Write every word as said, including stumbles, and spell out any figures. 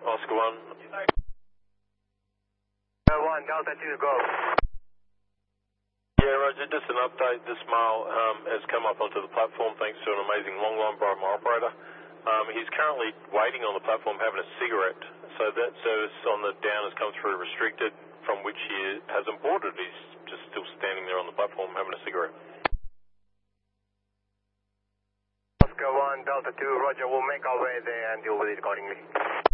Oscar one. Uh, one, Delta two, go. Yeah, Roger, just an update. This male um, has come up onto the platform thanks to an amazing long line by my operator. Um, he's currently waiting on the platform having a cigarette, so that service on the down has come through restricted, from which he hasn't boarded. He's just still standing there on the platform having a cigarette. Oscar one, Delta two, Roger, we'll make our way there and deal with it accordingly.